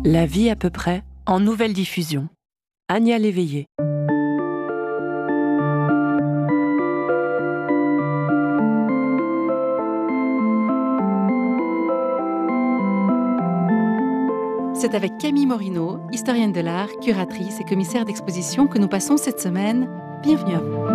La vie à peu près, en nouvelle diffusion. Ania Léveillé. C'est avec Camille Morino, historienne de l'art, curatrice et commissaire d'exposition que nous passons cette semaine. Bienvenue à vous.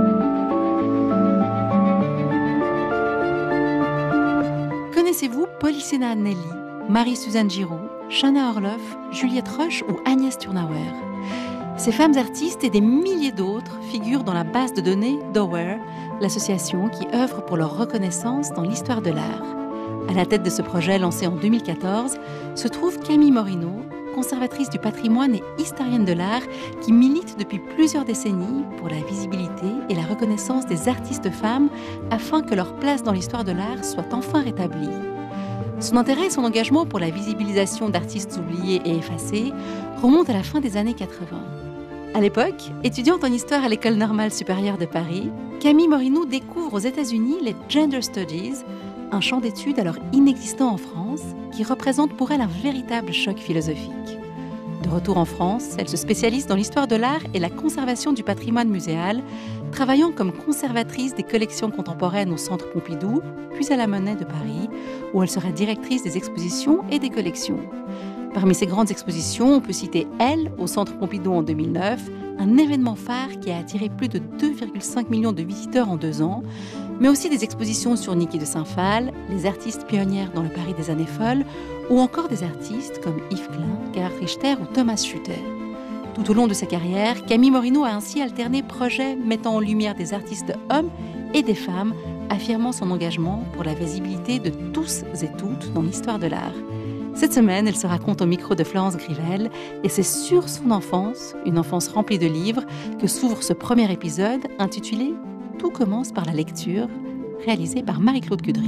Connaissez-vous Polyssena Annelli, Marie-Suzanne Giraud, Shana Orloff, Juliette Roche ou Agnès Turnauer? Ces femmes artistes et des milliers d'autres figurent dans la base de données d'Aware, l'association qui œuvre pour leur reconnaissance dans l'histoire de l'art. À la tête de ce projet lancé en 2014 se trouve Camille Morino, conservatrice du patrimoine et historienne de l'art qui milite depuis plusieurs décennies pour la visibilité et la reconnaissance des artistes femmes afin que leur place dans l'histoire de l'art soit enfin rétablie. Son intérêt et son engagement pour la visibilisation d'artistes oubliés et effacés remontent à la fin des années 80. À l'époque, étudiante en histoire à l'École normale supérieure de Paris, Camille Morino découvre aux États-Unis les Gender Studies, un champ d'études alors inexistant en France, qui représente pour elle un véritable choc philosophique. De retour en France, elle se spécialise dans l'histoire de l'art et la conservation du patrimoine muséal, travaillant comme conservatrice des collections contemporaines au Centre Pompidou, puis à la Monnaie de Paris, où elle sera directrice des expositions et des collections. Parmi ces grandes expositions, on peut citer Elle, au Centre Pompidou en 2009, un événement phare qui a attiré plus de 2,5 millions de visiteurs en 2 ans, mais aussi des expositions sur Niki de Saint-Phal, les artistes pionnières dans le Paris des années folles, ou encore des artistes comme Yves Klein, Gerhard Richter ou Thomas Schutter. Tout au long de sa carrière, Camille Morino a ainsi alterné projets mettant en lumière des artistes hommes et des femmes, affirmant son engagement pour la visibilité de tous et toutes dans l'histoire de l'art. Cette semaine, elle se raconte au micro de Florence Grivel et c'est sur son enfance, une enfance remplie de livres, que s'ouvre ce premier épisode intitulé « Tout commence par la lecture », réalisé par Marie-Claude Cudry.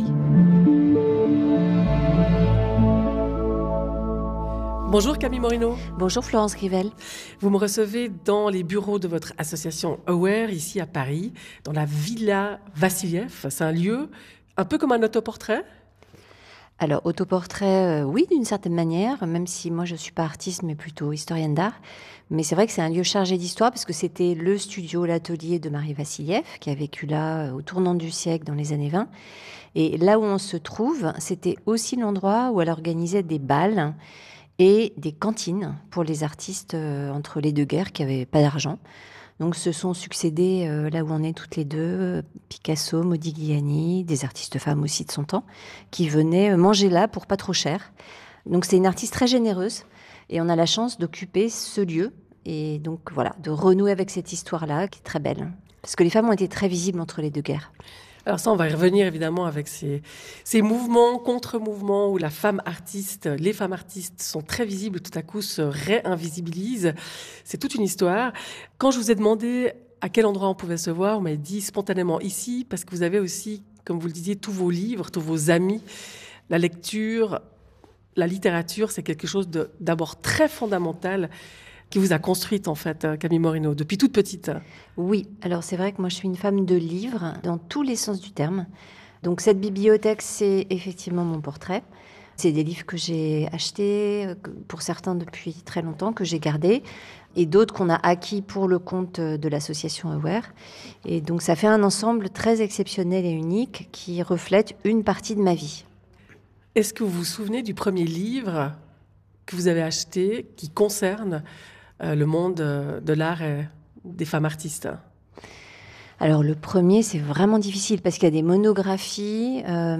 Bonjour Camille Morino. Bonjour Florence Grivel. Vous me recevez dans les bureaux de votre association Aware, ici à Paris, dans la Villa Vassiliev. C'est un lieu un peu comme un autoportrait ? Alors, autoportrait, oui, d'une certaine manière, même si moi je ne suis pas artiste, mais plutôt historienne d'art. Mais c'est vrai que c'est un lieu chargé d'histoire, parce que c'était le studio, l'atelier de Marie Vassiliev, qui a vécu là au tournant du siècle, dans les années 20. Et là où on se trouve, c'était aussi l'endroit où elle organisait des bals et des cantines pour les artistes entre les deux guerres qui n'avaient pas d'argent. Donc se sont succédés, là où on est toutes les deux, Picasso, Modigliani, des artistes femmes aussi de son temps, qui venaient manger là pour pas trop cher. Donc c'est une artiste très généreuse et on a la chance d'occuper ce lieu et donc voilà, de renouer avec cette histoire-là qui est très belle. Parce que les femmes ont été très visibles entre les deux guerres. Alors ça, on va y revenir évidemment avec ces mouvements, contre-mouvements où les femmes artistes sont très visibles, tout à coup se réinvisibilisent. C'est toute une histoire. Quand je vous ai demandé à quel endroit on pouvait se voir, on m'a dit spontanément ici, parce que vous avez aussi, comme vous le disiez, tous vos livres, tous vos amis. La lecture, la littérature, c'est quelque chose d'abord très fondamental qui vous a construite, en fait, Camille Morino, depuis toute petite. Oui, alors c'est vrai que moi je suis une femme de livres, dans tous les sens du terme. Donc cette bibliothèque, c'est effectivement mon portrait. C'est des livres que j'ai achetés, pour certains depuis très longtemps, que j'ai gardés, et d'autres qu'on a acquis pour le compte de l'association Aware. Et donc ça fait un ensemble très exceptionnel et unique qui reflète une partie de ma vie. Est-ce que vous vous souvenez du premier livre que vous avez acheté qui concerne le monde de l'art et des femmes artistes? Alors le premier, c'est vraiment difficile parce qu'il y a des monographies.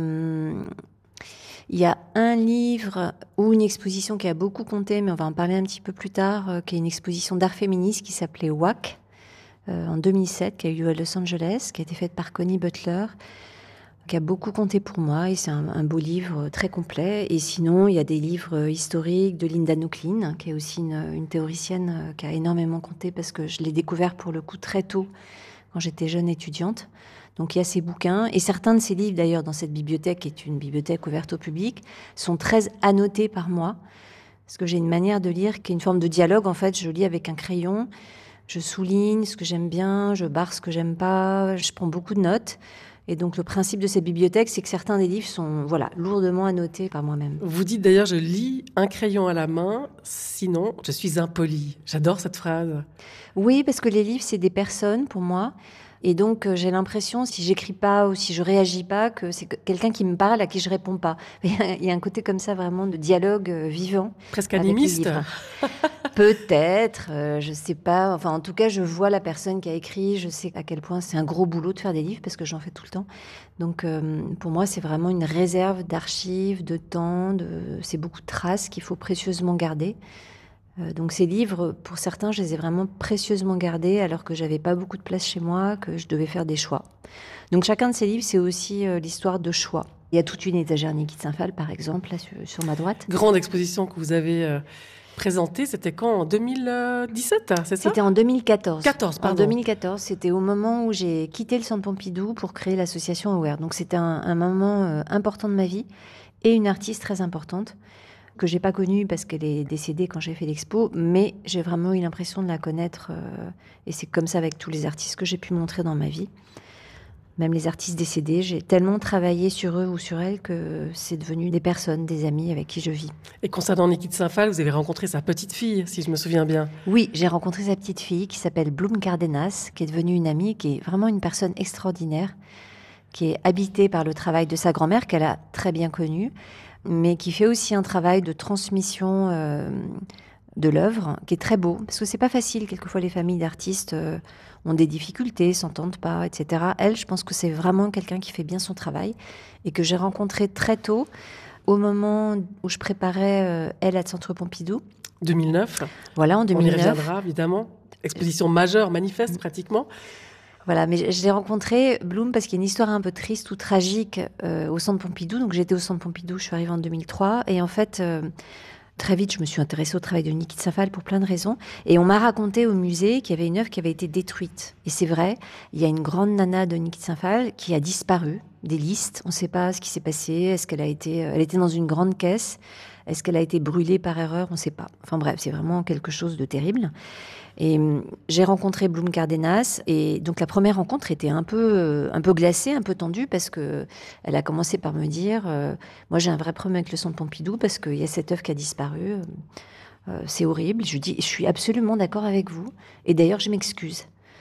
Il y a un livre ou une exposition qui a beaucoup compté, mais on va en parler un petit peu plus tard, qui est une exposition d'art féministe qui s'appelait WAC en 2007, qui a eu lieu à Los Angeles, qui a été faite par Connie Butler, qui a beaucoup compté pour moi, et c'est un beau livre très complet. Et sinon, il y a des livres historiques de Linda Nochlin, qui est aussi une théoricienne qui a énormément compté, parce que je l'ai découvert pour le coup très tôt, quand j'étais jeune étudiante. Donc il y a ces bouquins, et certains de ces livres d'ailleurs dans cette bibliothèque, qui est une bibliothèque ouverte au public, sont très annotés par moi, parce que j'ai une manière de lire qui est une forme de dialogue. En fait, je lis avec un crayon, je souligne ce que j'aime bien, je barre ce que j'aime pas, je prends beaucoup de notes. Et donc, le principe de cette bibliothèque, c'est que certains des livres sont lourdement annotés par moi-même. Vous dites d'ailleurs, je lis un crayon à la main, sinon je suis impoli. J'adore cette phrase. Oui, parce que les livres, c'est des personnes pour moi. Et donc, j'ai l'impression, si j'écris pas ou si je réagis pas, que c'est quelqu'un qui me parle à qui je réponds pas. Il y a un côté comme ça, vraiment, de dialogue vivant. Presque animiste. Peut-être, je sais pas. Enfin, en tout cas, je vois la personne qui a écrit. Je sais à quel point c'est un gros boulot de faire des livres parce que j'en fais tout le temps. Donc, pour moi, c'est vraiment une réserve d'archives, de temps. C'est beaucoup de traces qu'il faut précieusement garder. Donc ces livres, pour certains, je les ai vraiment précieusement gardés alors que j'avais pas beaucoup de place chez moi, que je devais faire des choix. Donc chacun de ces livres, c'est aussi l'histoire de choix. Il y a toute une étagère Niki de Saint-Phal, par exemple, là sur ma droite. Grande exposition que vous avez présentée, c'était quand? En 2017, c'est ça? C'était en 2014. 14, pardon. En 2014, c'était au moment où j'ai quitté le Centre Pompidou pour créer l'association Aware. Donc c'était un moment important de ma vie et une artiste très importante, que j'ai pas connue parce qu'elle est décédée quand j'ai fait l'expo, mais j'ai vraiment eu l'impression de la connaître, et c'est comme ça avec tous les artistes que j'ai pu montrer dans ma vie. Même les artistes décédés, j'ai tellement travaillé sur eux ou sur elles que c'est devenu des personnes, des amis avec qui je vis. Et concernant Niki de Saint-Phal, vous avez rencontré sa petite fille, si je me souviens bien. Oui, j'ai rencontré sa petite fille qui s'appelle Bloom Cardenas, qui est devenue une amie, qui est vraiment une personne extraordinaire, qui est habitée par le travail de sa grand-mère, qu'elle a très bien connue, mais qui fait aussi un travail de transmission de l'œuvre, qui est très beau. Parce que c'est pas facile, quelquefois les familles d'artistes ont des difficultés, s'entendent pas, etc. Elle, je pense que c'est vraiment quelqu'un qui fait bien son travail et que j'ai rencontré très tôt, au moment où je préparais Elle à Centre Pompidou. 2009. Voilà, en 2009. On y reviendra, évidemment. Exposition majeure, manifeste, pratiquement. Voilà, mais je l'ai rencontré, Bloom, parce qu'il y a une histoire un peu triste ou tragique au Centre Pompidou. Donc j'étais au Centre Pompidou, je suis arrivée en 2003. Et en fait, très vite, je me suis intéressée au travail de Niki de Saint-Phal pour plein de raisons. Et on m'a raconté au musée qu'il y avait une œuvre qui avait été détruite. Et c'est vrai, il y a une grande nana de Niki de Saint-Phal qui a disparu des listes. On ne sait pas ce qui s'est passé. Est-ce qu'elle a été... Elle était dans une grande caisse. Est-ce qu'elle a été brûlée par erreur? On ne sait pas. Enfin bref, c'est vraiment quelque chose de terrible. Et j'ai rencontré Bloom Cardenas, et donc la première rencontre était un peu glacée, un peu tendue, parce que elle a commencé par me dire moi j'ai un vrai problème avec le Centre Pompidou parce qu'il y a cette œuvre qui a disparu, c'est horrible. Je lui dis je suis absolument d'accord avec vous, et d'ailleurs je m'excuse.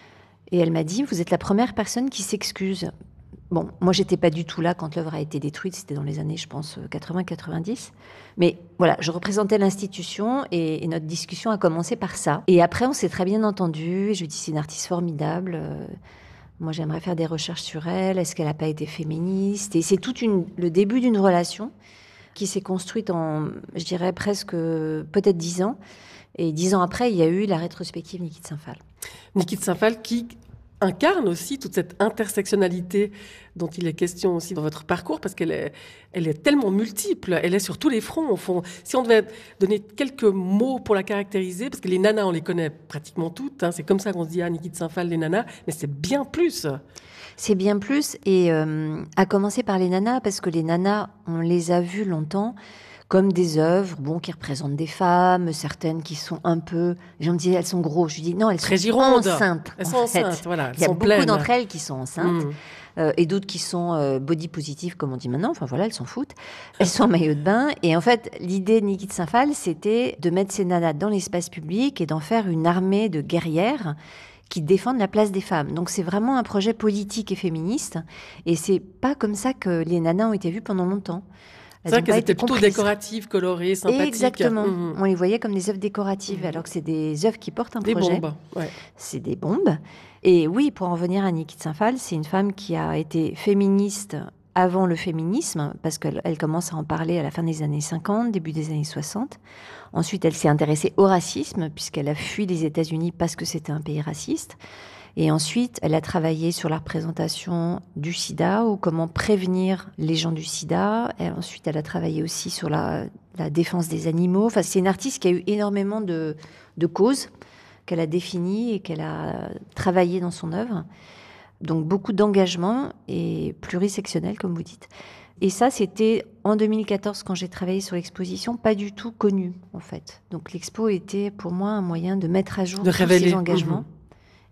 Et elle m'a dit vous êtes la première personne qui s'excuse. Bon, moi, j'étais pas du tout là quand l'œuvre a été détruite. C'était dans les années, je pense, 80-90. Mais voilà, je représentais l'institution et notre discussion a commencé par ça. Et après, on s'est très bien entendu. Je lui ai dit, c'est une artiste formidable. Moi, j'aimerais faire des recherches sur elle. Est-ce qu'elle n'a pas été féministe? Et c'est le début d'une relation qui s'est construite en, je dirais, presque peut-être 10 ans. Et 10 ans après, il y a eu la rétrospective Niki de Saint-Phal. Niki de Saint-Phal qui incarne aussi toute cette intersectionnalité dont il est question aussi dans votre parcours, parce qu'elle est tellement multiple, elle est sur tous les fronts, au fond. Si on devait donner quelques mots pour la caractériser, parce que les nanas, on les connaît pratiquement toutes, hein, c'est comme ça qu'on se dit, ah, Niki de Saint-Phal, les nanas, mais c'est bien plus. C'est bien plus, et à commencer par les nanas, parce que les nanas, on les a vues longtemps comme des œuvres, qui représentent des femmes, certaines qui sont un peu... Les gens me disaient, elles sont grosses. Je dis, non, elles très sont girondes. Enceintes. Elles sont enceintes, voilà. Il y a beaucoup pleines. d'entre elles qui sont enceintes, et d'autres qui sont body positives, comme on dit maintenant. Enfin voilà, elles s'en foutent. Elles sont en maillot de bain. Et en fait, l'idée de Niki de Saint-Phal, c'était de mettre ces nanas dans l'espace public et d'en faire une armée de guerrières qui défendent la place des femmes. Donc c'est vraiment un projet politique et féministe. Et c'est pas comme ça que les nanas ont été vues pendant longtemps. C'est vrai qu'elles étaient plutôt décoratives, colorées, sympathiques. Exactement. On les voyait comme des œuvres décoratives, alors que c'est des œuvres qui portent un projet. Des bombes, ouais. C'est des bombes. Et oui, pour en revenir à Niki de Saint-Phal, c'est une femme qui a été féministe avant le féminisme, parce qu'elle commence à en parler à la fin des années 50, début des années 60. Ensuite, elle s'est intéressée au racisme, puisqu'elle a fui les États-Unis parce que c'était un pays raciste. Et ensuite, elle a travaillé sur la représentation du sida ou comment prévenir les gens du sida. Et ensuite, elle a travaillé aussi sur la défense des animaux. Enfin, c'est une artiste qui a eu énormément de causes qu'elle a définies et qu'elle a travaillées dans son œuvre. Donc, beaucoup d'engagement et plurisectionnel, comme vous dites. Et ça, c'était en 2014, quand j'ai travaillé sur l'exposition, pas du tout connu, en fait. Donc, l'expo était pour moi un moyen de mettre à jour tous ces engagements.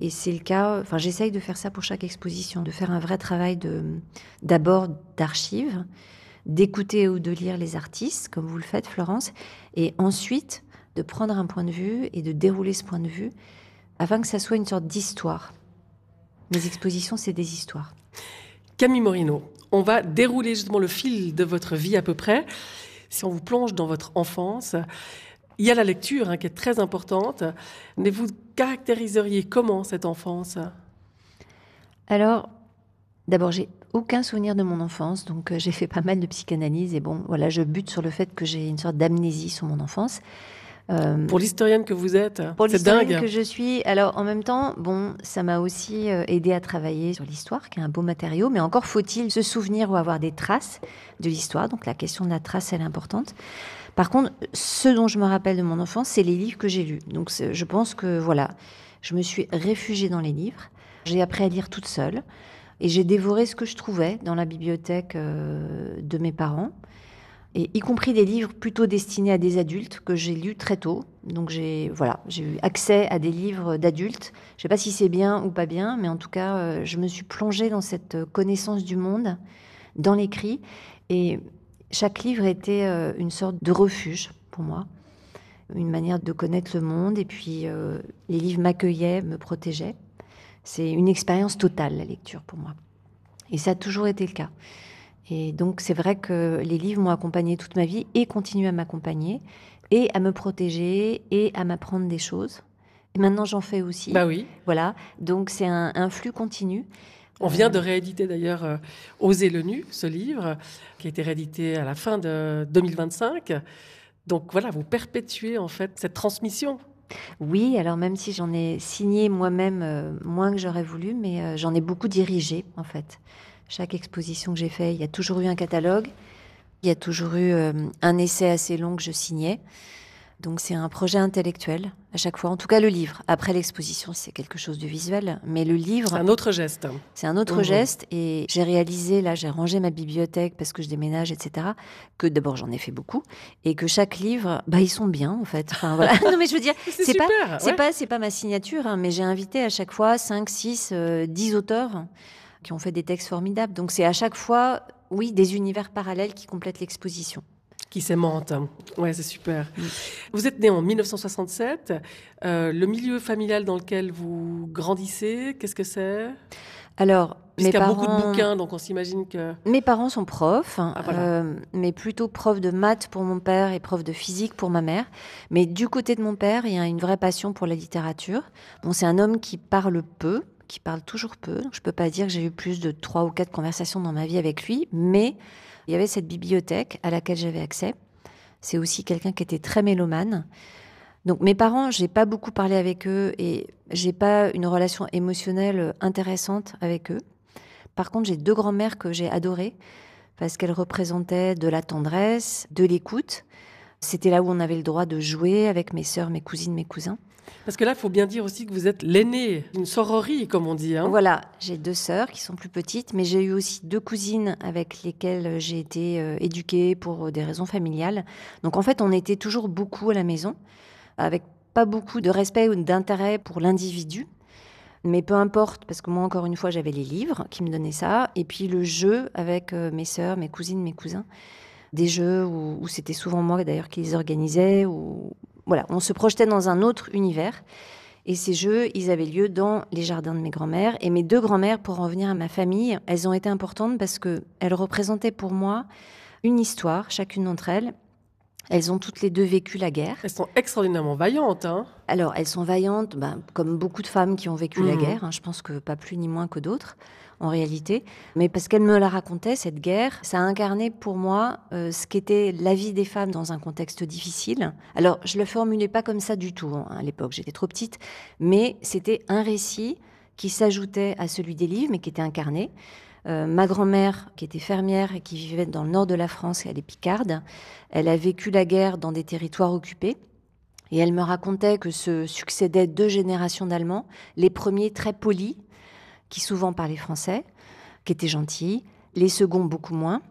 Et c'est le cas, enfin j'essaye de faire ça pour chaque exposition, de faire un vrai travail d'abord d'archives, d'écouter ou de lire les artistes, comme vous le faites Florence, et ensuite de prendre un point de vue et de dérouler ce point de vue afin que ça soit une sorte d'histoire. Mes expositions, c'est des histoires. Camille Morino, on va dérouler justement le fil de votre vie à peu près. Si on vous plonge dans votre enfance, il y a la lecture qui est très importante. Mais vous caractériseriez comment cette enfance ? Alors, d'abord, j'ai aucun souvenir de mon enfance, donc j'ai fait pas mal de psychanalyse et bon, voilà, je bute sur le fait que j'ai une sorte d'amnésie sur mon enfance. Pour l'historienne que vous êtes, pour c'est l'historienne dingue. que je suis, alors en même temps, bon, ça m'a aussi aidé à travailler sur l'histoire, qui est un beau matériau, mais encore faut-il se souvenir ou avoir des traces de l'histoire. Donc la question de la trace, elle est importante. Par contre, ce dont je me rappelle de mon enfance, c'est les livres que j'ai lus. Donc je pense que voilà, je me suis réfugiée dans les livres. J'ai appris à lire toute seule et j'ai dévoré ce que je trouvais dans la bibliothèque de mes parents. Et y compris des livres plutôt destinés à des adultes que j'ai lus très tôt. Donc j'ai eu accès à des livres d'adultes. Je ne sais pas si c'est bien ou pas bien, mais en tout cas, je me suis plongée dans cette connaissance du monde, dans l'écrit. Et chaque livre était une sorte de refuge pour moi, une manière de connaître le monde. Et puis les livres m'accueillaient, me protégeaient. C'est une expérience totale, la lecture, pour moi. Et ça a toujours été le cas. Et donc, c'est vrai que les livres m'ont accompagnée toute ma vie et continuent à m'accompagner et à me protéger et à m'apprendre des choses. Et maintenant, j'en fais aussi. Bah oui. Voilà. Donc, c'est un flux continu. On vient de rééditer d'ailleurs Oser le nu, ce livre, qui a été réédité à la fin de 2025. Donc voilà, vous perpétuez en fait cette transmission. Oui, alors même si j'en ai signé moi-même moins que j'aurais voulu, mais j'en ai beaucoup dirigé en fait. Chaque exposition que j'ai faite, il y a toujours eu un catalogue, il y a toujours eu un essai assez long que je signais. Donc c'est un projet intellectuel à chaque fois, en tout cas le livre. Après l'exposition, c'est quelque chose de visuel, mais le livre... C'est un autre geste. C'est un autre geste et j'ai réalisé, là j'ai rangé ma bibliothèque parce que je déménage, etc. Que d'abord j'en ai fait beaucoup et que chaque livre, ils sont bien en fait. Enfin voilà, non mais je veux dire, c'est pas ma signature, mais j'ai invité à chaque fois 5, 6, 10 auteurs qui ont fait des textes formidables. Donc c'est à chaque fois, oui, des univers parallèles qui complètent l'exposition. Qui s'aimentent. Ouais, c'est super. Vous êtes né en 1967. Le milieu familial dans lequel vous grandissez, qu'est-ce que c'est ? Alors, puisqu'il y a beaucoup de bouquins, donc on s'imagine que... Mes parents sont profs, voilà. mais plutôt profs de maths pour mon père et profs de physique pour ma mère. Mais du côté de mon père, il y a une vraie passion pour la littérature. Bon, c'est un homme qui parle peu, qui parle toujours peu. Donc je ne peux pas dire que j'ai eu plus de 3 ou 4 conversations dans ma vie avec lui, mais il y avait cette bibliothèque à laquelle j'avais accès. C'est aussi quelqu'un qui était très mélomane. Donc mes parents, j'ai pas beaucoup parlé avec eux et j'ai pas une relation émotionnelle intéressante avec eux. Par contre, j'ai 2 grands-mères que j'ai adorées parce qu'elles représentaient de la tendresse, de l'écoute. C'était là où on avait le droit de jouer avec mes sœurs, mes cousines, mes cousins. Parce que là, il faut bien dire aussi que vous êtes l'aînée d'une sororie, comme on dit. Voilà, j'ai 2 sœurs qui sont plus petites, mais j'ai eu aussi 2 cousines avec lesquelles j'ai été éduquée pour des raisons familiales. Donc en fait, on était toujours beaucoup à la maison, avec pas beaucoup de respect ou d'intérêt pour l'individu. Mais peu importe, parce que moi, encore une fois, j'avais les livres qui me donnaient ça, et puis le jeu avec mes sœurs, mes cousines, mes cousins. Des jeux où c'était souvent moi d'ailleurs qui les organisais, voilà, on se projetait dans un autre univers. Et ces jeux, ils avaient lieu dans les jardins de mes grands-mères. Et mes 2 grands-mères, pour en venir à ma famille, elles ont été importantes parce qu'elles représentaient pour moi une histoire, chacune d'entre elles. Elles ont toutes les 2 vécu la guerre. Elles sont extraordinairement vaillantes. Alors, elles sont vaillantes, comme beaucoup de femmes qui ont vécu la guerre. Je pense que pas plus ni moins que d'autres, en réalité. Mais parce qu'elles me la racontaient, cette guerre, ça a incarné pour moi ce qu'était la vie des femmes dans un contexte difficile. Alors, je ne le formulais pas comme ça du tout à l'époque, j'étais trop petite. Mais c'était un récit qui s'ajoutait à celui des livres, mais qui était incarné. Ma grand-mère, qui était fermière et qui vivait dans le nord de la France, elle est picarde, elle a vécu la guerre dans des territoires occupés. Et elle me racontait que se succédaient 2 générations d'Allemands, les premiers très polis, qui souvent parlaient français, qui étaient gentils, les seconds beaucoup moins.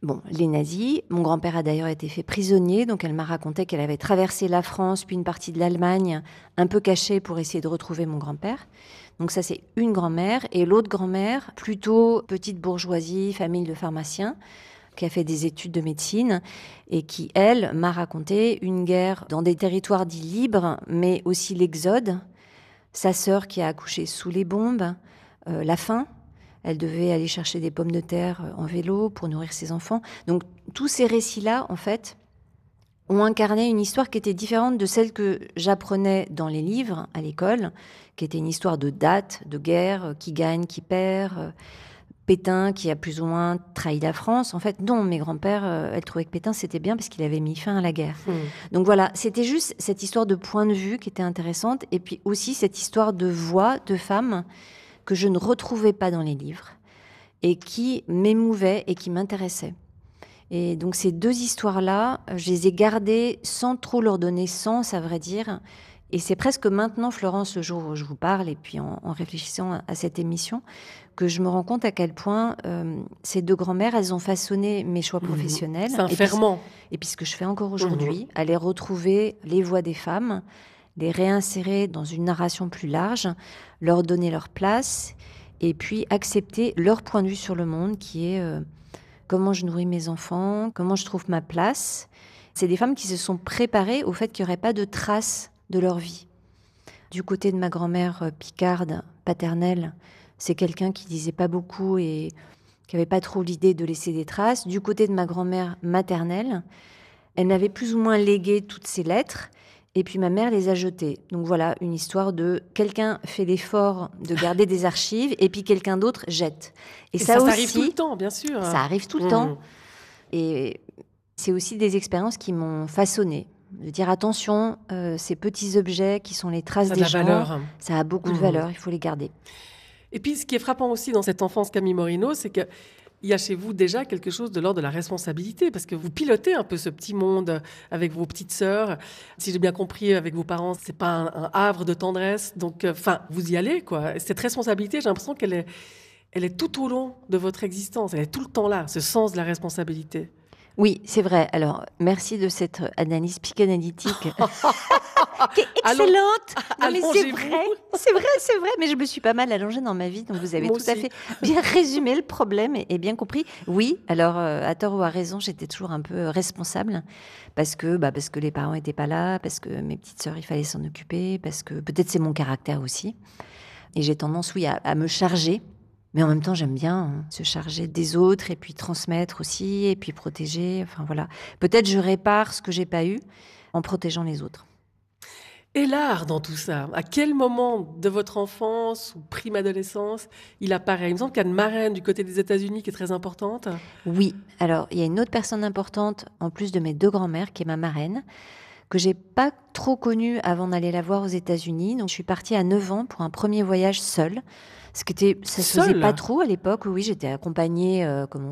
Bon, les nazis. Mon grand-père a d'ailleurs été fait prisonnier, donc elle m'a raconté qu'elle avait traversé la France, puis une partie de l'Allemagne, un peu cachée pour essayer de retrouver mon grand-père. Donc ça, c'est une grand-mère. Et l'autre grand-mère, plutôt petite bourgeoisie, famille de pharmaciens, qui a fait des études de médecine et qui, elle, m'a raconté une guerre dans des territoires dits libres, mais aussi l'exode. Sa sœur qui a accouché sous les bombes, la faim. Elle devait aller chercher des pommes de terre en vélo pour nourrir ses enfants. Donc, tous ces récits-là, en fait, ont incarné une histoire qui était différente de celle que j'apprenais dans les livres à l'école, qui était une histoire de date, de guerre, qui gagne, qui perd, Pétain qui a plus ou moins trahi la France. En fait, non, mes grands-pères, elles trouvaient que Pétain, c'était bien parce qu'il avait mis fin à la guerre. Donc voilà, c'était juste cette histoire de point de vue qui était intéressante, et puis aussi cette histoire de voix de femmes que je ne retrouvais pas dans les livres et qui m'émouvaient et qui m'intéressaient. Et donc ces deux histoires-là, je les ai gardées sans trop leur donner sens, à vrai dire. Et c'est presque maintenant, Florence, le jour où je vous parle, et puis en réfléchissant à cette émission, que je me rends compte à quel point ces deux grand-mères, elles ont façonné mes choix professionnels. C'est un ferment. Et puis ce que je fais encore aujourd'hui, aller retrouver les voix des femmes, les réinsérer dans une narration plus large, leur donner leur place, et puis accepter leur point de vue sur le monde, qui est comment je nourris mes enfants, comment je trouve ma place. C'est des femmes qui se sont préparées au fait qu'il n'y aurait pas de traces de leur vie. Du côté de ma grand-mère picarde, paternelle, c'est quelqu'un qui disait pas beaucoup et qui n'avait pas trop l'idée de laisser des traces. Du côté de ma grand-mère maternelle, elle m'avait plus ou moins légué toutes ses lettres, et puis ma mère les a jetées. Donc voilà, une histoire de quelqu'un fait l'effort de garder des archives, et puis quelqu'un d'autre jette. Et ça aussi, arrive tout le temps, bien sûr. Ça arrive tout le temps. Et c'est aussi des expériences qui m'ont façonnée. De dire attention, ces petits objets qui sont les traces des gens, valeur. Ça a beaucoup de valeur, il faut les garder. Et puis, ce qui est frappant aussi dans cette enfance Camille Morino, c'est qu'il y a chez vous déjà quelque chose de l'ordre de la responsabilité, parce que vous pilotez un peu ce petit monde avec vos petites sœurs. Si j'ai bien compris, avec vos parents, c'est pas un havre de tendresse. Donc, vous y allez, quoi. Cette responsabilité, j'ai l'impression qu'elle est tout au long de votre existence. Elle est tout le temps là, ce sens de la responsabilité. Oui, c'est vrai. Alors, merci de cette analyse psychanalytique qui est excellente. Non, mais c'est vrai. Mais je me suis pas mal allongée dans ma vie, donc vous avez tout à fait bien résumé le problème et bien compris. Oui, alors à tort ou à raison, j'étais toujours un peu responsable parce que les parents étaient pas là, parce que mes petites sœurs, il fallait s'en occuper, parce que peut-être c'est mon caractère aussi. Et j'ai tendance, oui, à me charger. Mais en même temps, j'aime bien se charger des autres et puis transmettre aussi et puis protéger. Enfin voilà. Peut-être je répare ce que j'ai pas eu en protégeant les autres. Et l'art dans tout ça, à quel moment de votre enfance ou prime adolescence il apparaît? Il me semble qu'il y a une marraine du côté des États-Unis qui est très importante. Oui. Alors, il y a une autre personne importante en plus de mes deux grands-mères qui est ma marraine, que j'ai pas trop connue avant d'aller la voir aux États-Unis. Donc, je suis partie à 9 ans pour un premier voyage seule. Ça se faisait pas trop à l'époque. Oui, j'étais accompagnée,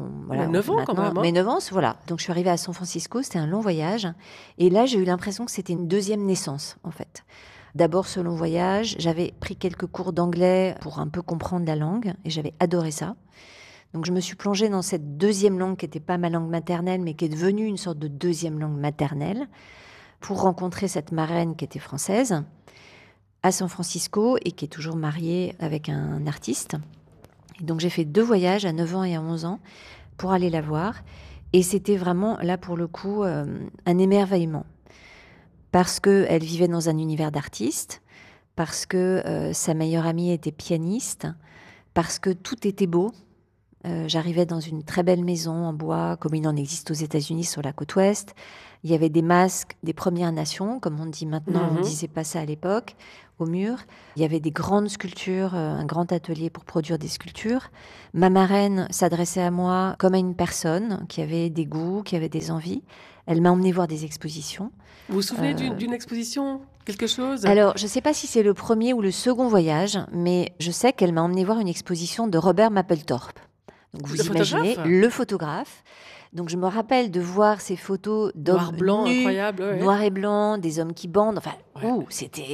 9 ans quand même. Mais 9 ans, voilà. Donc, je suis arrivée à San Francisco, c'était un long voyage. Et là, j'ai eu l'impression que c'était une deuxième naissance, en fait. D'abord, ce long voyage, j'avais pris quelques cours d'anglais pour un peu comprendre la langue, et j'avais adoré ça. Donc, je me suis plongée dans cette deuxième langue qui n'était pas ma langue maternelle, mais qui est devenue une sorte de deuxième langue maternelle, pour rencontrer cette marraine qui était française, à San Francisco et qui est toujours mariée avec un artiste. Et donc j'ai fait 2 voyages à 9 ans et à 11 ans pour aller la voir. Et c'était vraiment, là pour le coup, un émerveillement. Parce qu'elle vivait dans un univers d'artistes, parce que sa meilleure amie était pianiste, parce que tout était beau. J'arrivais dans une très belle maison en bois, comme il en existe aux États-Unis sur la côte ouest. Il y avait des masques des Premières Nations, comme on dit maintenant, on ne disait pas ça à l'époque, au mur. Il y avait des grandes sculptures, un grand atelier pour produire des sculptures. Ma marraine s'adressait à moi comme à une personne qui avait des goûts, qui avait des envies. Elle m'a emmenée voir des expositions. Vous vous souvenez d'une exposition, quelque chose? Alors, je ne sais pas si c'est le premier ou le second voyage, mais je sais qu'elle m'a emmenée voir une exposition de Robert Mapplethorpe. Donc vous imaginez, le photographe. Donc je me rappelle de voir ces photos d'hommes noir blanc, nus, incroyable, noir et blanc, des hommes qui bandent. Enfin,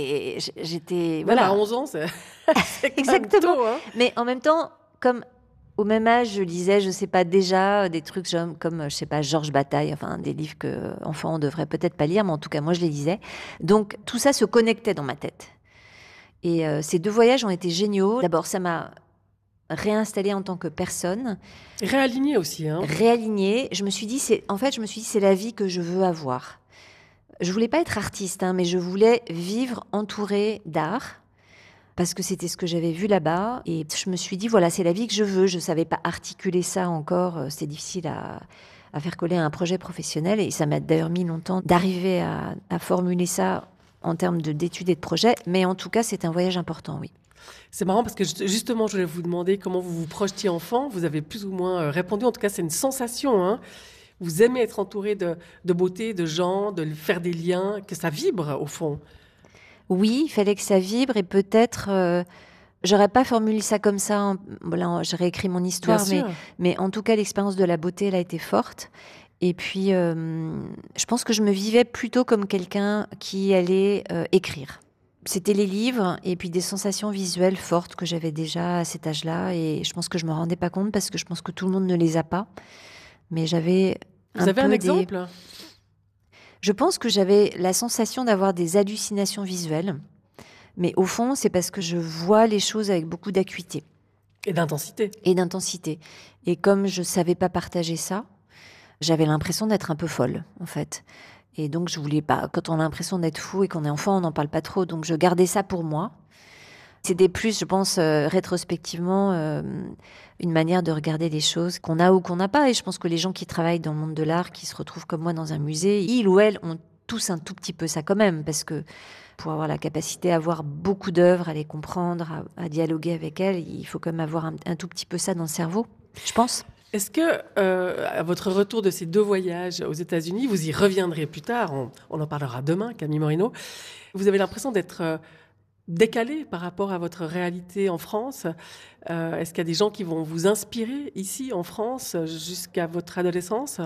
j'étais voilà. À 11 ans, c'est exactement. tôt, hein. Mais en même temps, comme Au même âge, je lisais, je sais pas, déjà des trucs comme je sais pas, Georges Bataille, enfin des livres que enfants on devrait peut-être pas lire, mais en tout cas moi je les lisais. Donc tout ça se connectait dans ma tête. Et ces 2 voyages ont été géniaux. D'abord, ça m'a réinstallée en tant que personne, Réaligné aussi, hein. réalignée. Je me suis dit, c'est la vie que je veux avoir. Je voulais pas être artiste, hein, mais je voulais vivre entourée d'art. Parce que c'était ce que j'avais vu là-bas. Et je me suis dit, voilà, c'est la vie que je veux. Je ne savais pas articuler ça encore. C'était difficile à faire coller à un projet professionnel. Et ça m'a d'ailleurs mis longtemps d'arriver à formuler ça en termes d'études et de projets. Mais en tout cas, c'est un voyage important, oui. C'est marrant parce que justement, je voulais vous demander comment vous vous projetiez enfant. Vous avez plus ou moins répondu. En tout cas, c'est une sensation, hein. Vous aimez être entouré de beauté, de gens, de faire des liens, que ça vibre au fond. Oui, il fallait que ça vibre et peut-être, j'aurais pas formulé ça comme ça. Voilà, j'ai réécrit mon histoire, Bien sûr. mais en tout cas, l'expérience de la beauté, elle a été forte. Et puis, je pense que je me vivais plutôt comme quelqu'un qui allait écrire. C'était les livres et puis des sensations visuelles fortes que j'avais déjà à cet âge-là. Et je pense que je me rendais pas compte parce que je pense que tout le monde ne les a pas. Mais j'avais Vous avez un exemple? Je pense que j'avais la sensation d'avoir des hallucinations visuelles. Mais au fond, c'est parce que je vois les choses avec beaucoup d'acuité Et d'intensité. et d'intensité. Et comme je savais pas partager ça, j'avais l'impression d'être un peu folle, en fait. Et donc, je voulais pas. Quand on a l'impression d'être fou et qu'on est enfant, on n'en parle pas trop. Donc, je gardais ça pour moi. C'était plus, je pense, rétrospectivement, une manière de regarder les choses qu'on a ou qu'on n'a pas. Et je pense que les gens qui travaillent dans le monde de l'art, qui se retrouvent comme moi dans un musée, ils ou elles ont tous un tout petit peu ça quand même. Parce que pour avoir la capacité à voir beaucoup d'œuvres, à les comprendre, à dialoguer avec elles, il faut quand même avoir un tout petit peu ça dans le cerveau, je pense. Est-ce que, à votre retour de ces 2 voyages aux États-Unis, vous y reviendrez plus tard, on en parlera demain, Camille Morino, vous avez l'impression d'être décalé par rapport à votre réalité en France? Est-ce qu'il y a des gens qui vont vous inspirer ici en France jusqu'à votre adolescence?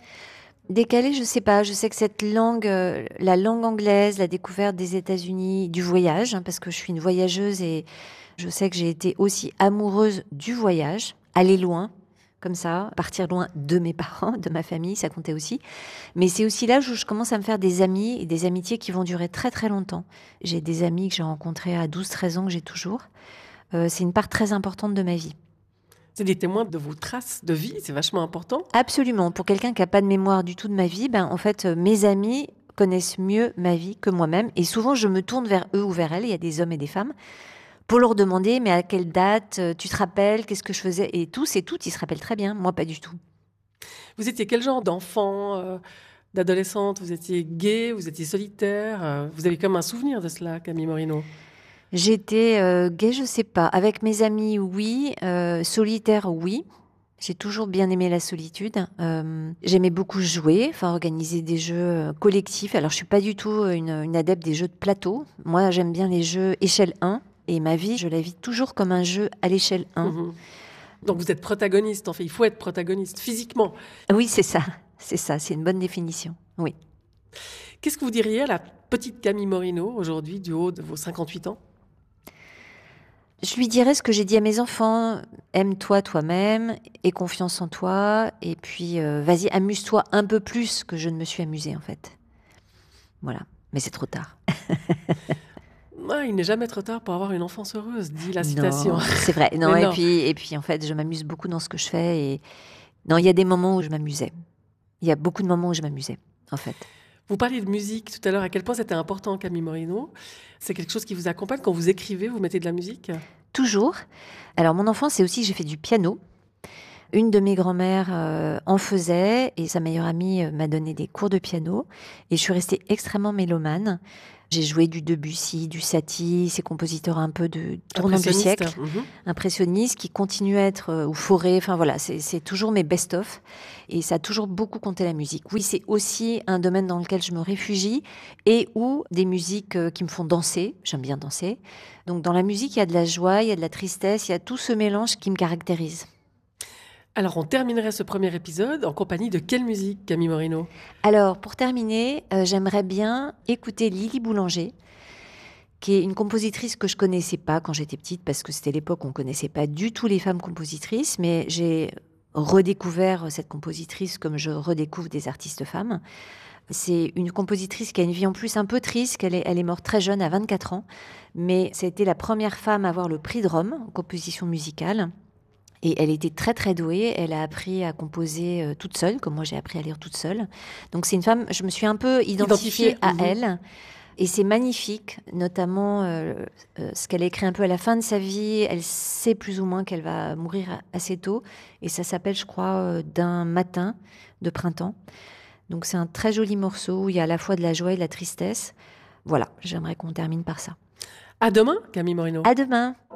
Décalé, je sais pas. Je sais que cette langue, la langue anglaise, la découverte des États-Unis, du voyage, hein, parce que je suis une voyageuse et je sais que j'ai été aussi amoureuse du voyage, aller loin, comme ça, partir loin de mes parents, de ma famille, ça comptait aussi. Mais c'est aussi là où je commence à me faire des amis et des amitiés qui vont durer très très longtemps. J'ai des amis que j'ai rencontrés à 12-13 ans que j'ai toujours. C'est une part très importante de ma vie. C'est des témoins de vos traces de vie, c'est vachement important. Absolument. Pour quelqu'un qui n'a pas de mémoire du tout de ma vie, en fait, mes amis connaissent mieux ma vie que moi-même. Et souvent, je me tourne vers eux ou vers elles. Il y a des hommes et des femmes. Pour leur demander, mais à quelle date, tu te rappelles, qu'est-ce que je faisais? Et tous et toutes, ils se rappellent très bien. Moi, pas du tout. Vous étiez quel genre d'enfant, d'adolescente? Vous étiez gay, vous étiez solitaire? Vous avez comme un souvenir de cela, Camille Morino? J'étais gaie, je sais pas. Avec mes amis, oui. Solitaire, oui. J'ai toujours bien aimé la solitude. J'aimais beaucoup jouer, enfin organiser des jeux collectifs. Alors, je suis pas du tout une adepte des jeux de plateau. Moi, j'aime bien les jeux échelle 1. Et ma vie, je la vis toujours comme un jeu à l'échelle 1. Mhm. Donc vous êtes protagoniste, en fait. Il faut être protagoniste physiquement. Oui, c'est ça. C'est ça. C'est une bonne définition. Oui. Qu'est-ce que vous diriez à la petite Camille Morino, aujourd'hui, du haut de vos 58 ans? Je lui dirais ce que j'ai dit à mes enfants. Aime-toi toi-même, aie confiance en toi. Et puis, vas-y, amuse-toi un peu plus que je ne me suis amusée, en fait. Voilà. Mais c'est trop tard. Ah, il n'est jamais trop tard pour avoir une enfance heureuse, dit la citation. Non, c'est vrai. Non, Mais et non. puis, en fait, je m'amuse beaucoup dans ce que je fais. Et non, il y a des moments où je m'amusais. Il y a beaucoup de moments où je m'amusais, en fait. Vous parliez de musique tout à l'heure, à quel point c'était important, Camille Morino. C'est quelque chose qui vous accompagne quand vous écrivez, vous mettez de la musique? Toujours. Alors, mon enfance, c'est aussi que j'ai fait du piano. Une de mes grand-mères en faisait et sa meilleure amie m'a donné des cours de piano. Et je suis restée extrêmement mélomane. J'ai joué du Debussy, du Satie, ces compositeurs un peu de tournant du Impressionniste. siècle, Mhm. impressionnistes, qui continuent à être, ou Fauré, enfin voilà, c'est toujours mes best-of. Et ça a toujours beaucoup compté la musique. Oui, c'est aussi un domaine dans lequel je me réfugie et où des musiques qui me font danser, j'aime bien danser. Donc dans la musique, il y a de la joie, il y a de la tristesse, il y a tout ce mélange qui me caractérise. Alors, on terminerait ce premier épisode en compagnie de quelle musique, Camille Morino? Alors, pour terminer, j'aimerais bien écouter Lily Boulanger, qui est une compositrice que je connaissais pas quand j'étais petite, parce que c'était l'époque où on connaissait pas du tout les femmes compositrices, mais j'ai redécouvert cette compositrice comme je redécouvre des artistes femmes. C'est une compositrice qui a une vie en plus un peu triste, elle est morte très jeune, à 24 ans, mais c'était la première femme à avoir le prix de Rome en composition musicale. Et elle était très très douée, elle a appris à composer toute seule, comme moi j'ai appris à lire toute seule. Donc c'est une femme, je me suis un peu identifiée à elle. Et c'est magnifique, notamment ce qu'elle a écrit un peu à la fin de sa vie. Elle sait plus ou moins qu'elle va mourir assez tôt. Et ça s'appelle, je crois, D'un matin de printemps. Donc c'est un très joli morceau où il y a à la fois de la joie et de la tristesse. Voilà, j'aimerais qu'on termine par ça. À demain, Camille Morino. À demain.